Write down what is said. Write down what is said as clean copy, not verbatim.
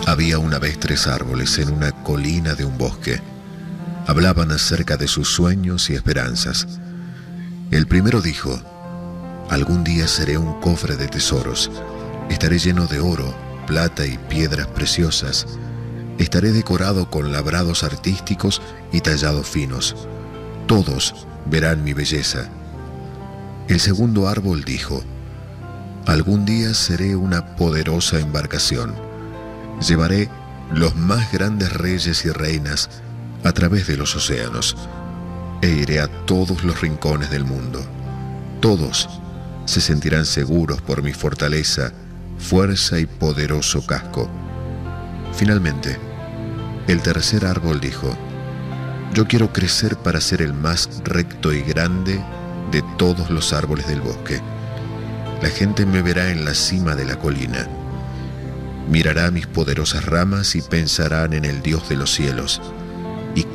Había una vez 3 árboles en una colina de un bosque. Hablaban acerca de sus sueños y esperanzas. El primero dijo: algún día seré un cofre de tesoros. Estaré lleno de oro, plata y piedras preciosas. Estaré decorado con labrados artísticos y tallados finos. Todos verán mi belleza. El segundo árbol dijo: algún día seré una poderosa embarcación. Llevaré los más grandes reyes y reinas a través de los océanos e iré a todos los rincones del mundo. Todos se sentirán seguros por mi fortaleza, fuerza y poderoso casco. Finalmente, el tercer árbol dijo: yo quiero crecer para ser el más recto y grande de todos los árboles del bosque. La gente me verá en la cima de la colina. Mirará mis poderosas ramas y pensarán en el Dios de los cielos.